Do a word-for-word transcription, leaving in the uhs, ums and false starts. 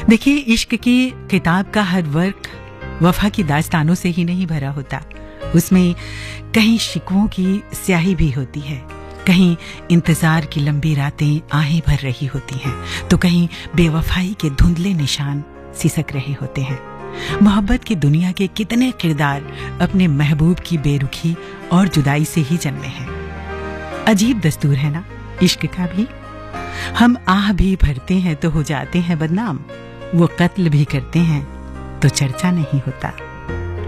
देखिए, इश्क की किताब का हर वर्क वफा की दास्तानों से ही नहीं भरा होता। उसमें कहीं शिकवों की स्याही भी होती है, कहीं इंतजार की लंबी रातें आहें भर रही होती हैं, तो कहीं बेवफाई के धुंधले निशान सिसक रहे होते हैं। मोहब्बत की दुनिया के कितने किरदार अपने महबूब की बेरुखी और जुदाई से ही जन्मे हैं। अजीब दस्तूर है ना इश्क का भी। हम आह भी भरते हैं तो हो जाते हैं बदनाम, वो कत्ल भी करते हैं तो चर्चा नहीं होता।